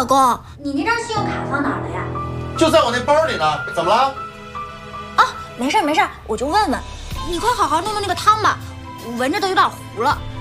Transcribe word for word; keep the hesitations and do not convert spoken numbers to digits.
老公， 你那张信用卡放哪儿了呀？ 就在我那包里呢，怎么了？ 啊，没事没事，我就问问。你快好好弄弄那个汤吧，闻着都有点糊了。